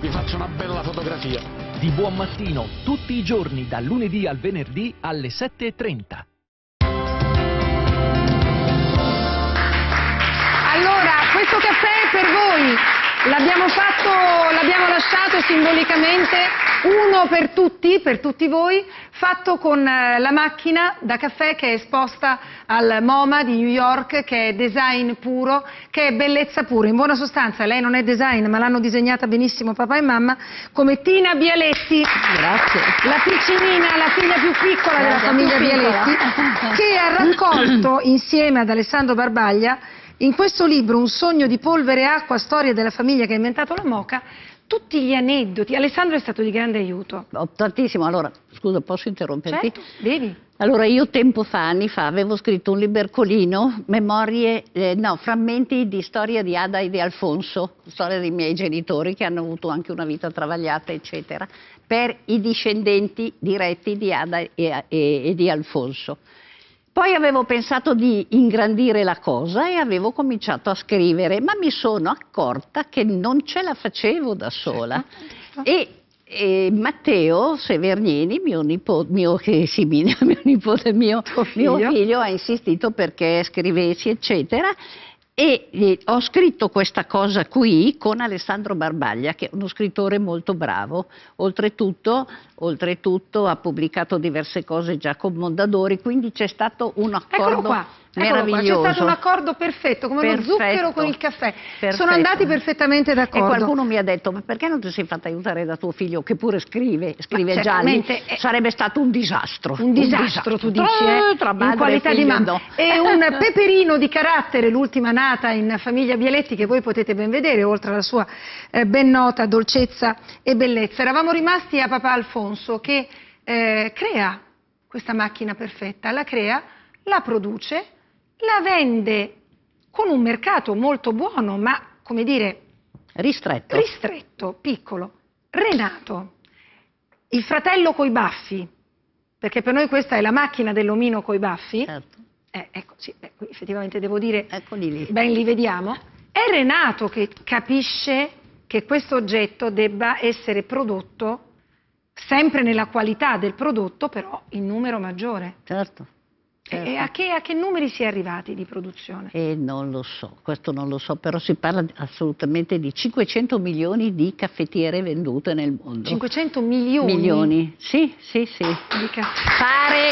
vi faccio una bella fotografia. Di buon mattino, tutti i giorni, dal lunedì al venerdì alle 7:30. Allora, questo caffè è per voi. L'abbiamo lasciato simbolicamente, uno per tutti voi, fatto con la macchina da caffè che è esposta al MoMA di New York, che è design puro, che è bellezza pura. In buona sostanza, lei non è design, ma l'hanno disegnata benissimo papà e mamma, come Tina Bialetti. Grazie. La piccinina, la figlia più piccola della famiglia Bialetti, che ha raccolto insieme ad Alessandro Barbaglia in questo libro, Un sogno di polvere e acqua, storia della famiglia che ha inventato la moka, tutti gli aneddoti. Alessandro è stato di grande aiuto. Tantissimo. Allora, scusa, posso interromperti? Certo, devi. Allora, io anni fa, avevo scritto un libercolino, frammenti di storia di Ada e di Alfonso, storia dei miei genitori che hanno avuto anche una vita travagliata, eccetera, per i discendenti diretti di Ada e di Alfonso. Poi avevo pensato di ingrandire la cosa e avevo cominciato a scrivere, ma mi sono accorta che non ce la facevo da sola. E Matteo Severnini, mio figlio, ha insistito perché scrivessi, eccetera. E ho scritto questa cosa qui con Alessandro Barbaglia, che è uno scrittore molto bravo. Oltretutto ha pubblicato diverse cose già con Mondadori, quindi c'è stato un accordo meraviglioso. C'è stato un accordo perfetto, come lo zucchero con il caffè. Sono andati perfettamente d'accordo. E qualcuno mi ha detto, ma perché non ti sei fatta aiutare da tuo figlio, che pure scrive gialli? Sarebbe stato un disastro. Un disastro, tu dici, in qualità di mamma. E un peperino di carattere, l'ultima nata in famiglia Bialetti, che voi potete ben vedere, oltre alla sua ben nota dolcezza e bellezza. Eravamo rimasti a papà Alfonso, che crea questa macchina perfetta, la crea, la produce, la vende con un mercato molto buono, ma, come dire, ristretto, piccolo. Renato, il fratello coi baffi, perché per noi questa è la macchina dell'omino coi baffi. Certo. Ecco, sì, qui effettivamente devo dire, eccoli lì. Ben li vediamo. È Renato che capisce che questo oggetto debba essere prodotto sempre nella qualità del prodotto, però in numero maggiore. Certo. E a che numeri si è arrivati di produzione? Non lo so, questo non lo so, però si parla assolutamente di 500 milioni di caffettiere vendute nel mondo. 500 milioni? Milioni, sì. Pare...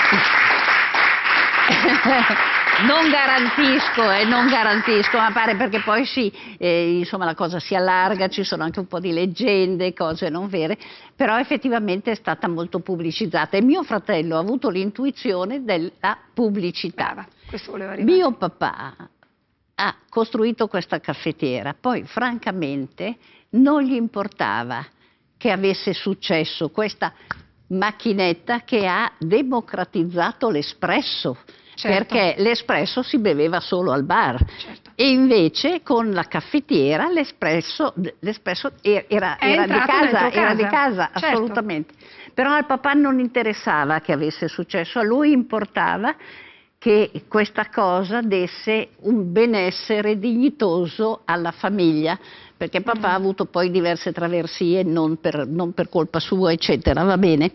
Non garantisco, ma pare, perché poi insomma la cosa si allarga, ci sono anche un po' di leggende, cose non vere, però effettivamente è stata molto pubblicizzata e mio fratello ha avuto l'intuizione della pubblicità. Brava, questo voleva arrivare. Mio papà ha costruito questa caffettiera, poi francamente non gli importava che avesse successo questa macchinetta che ha democratizzato l'espresso. Certo. Perché l'espresso si beveva solo al bar, certo. E invece con la caffettiera l'espresso era di casa, certo. Assolutamente. Però al papà non interessava che avesse successo, a lui importava che questa cosa desse un benessere dignitoso alla famiglia, perché papà ha avuto poi diverse traversie, non per colpa sua, eccetera, va bene?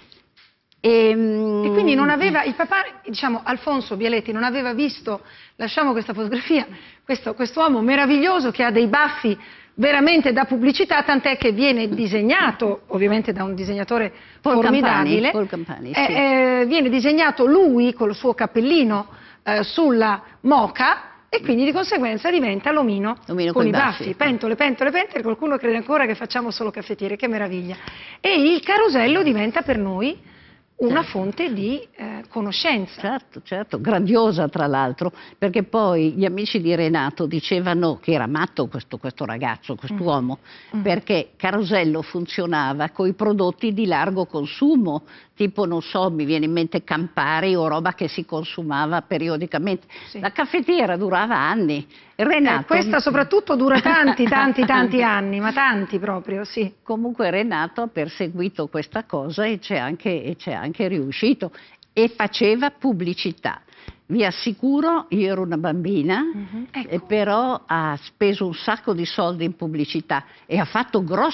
E quindi non aveva, il papà, diciamo, Alfonso Bialetti non aveva visto, lasciamo questa fotografia, questo uomo meraviglioso che ha dei baffi veramente da pubblicità, tant'è che viene disegnato, ovviamente da un disegnatore formidabile, Paul Campani, sì. Viene disegnato lui col suo cappellino sulla moka, e quindi di conseguenza diventa l'omino con i baffi. Pentole, qualcuno crede ancora che facciamo solo caffettiere, che meraviglia. E il carosello diventa per noi una fonte di conoscenza. Certo, grandiosa tra l'altro, perché poi gli amici di Renato dicevano che era matto questo ragazzo, quest'uomo, perché Carosello funzionava con i prodotti di largo consumo, tipo, non so, mi viene in mente Campari o roba che si consumava periodicamente. Sì. La caffettiera durava anni. Renato... questa soprattutto dura tanti anni, ma tanti proprio, sì. Comunque Renato ha perseguito questa cosa e c'è anche riuscito, e faceva pubblicità. Vi assicuro, io ero una bambina, ecco. Però ha speso un sacco di soldi in pubblicità e ha fatto grossi